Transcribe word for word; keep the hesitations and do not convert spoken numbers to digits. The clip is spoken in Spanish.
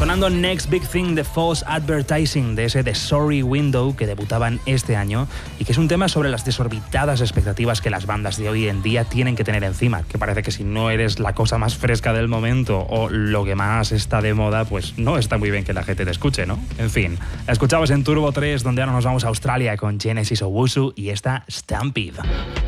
Sonando Next Big Thing de False Advertising, de ese The Sorry Window que debutaban este año y que es un tema sobre las desorbitadas expectativas que las bandas de hoy en día tienen que tener encima, que parece que si no eres la cosa más fresca del momento o lo que más está de moda, pues no está muy bien que la gente te escuche, ¿no? En fin, la escuchabas en Turbo tres, donde ahora nos vamos a Australia con Genesis Owusu y esta Stampede.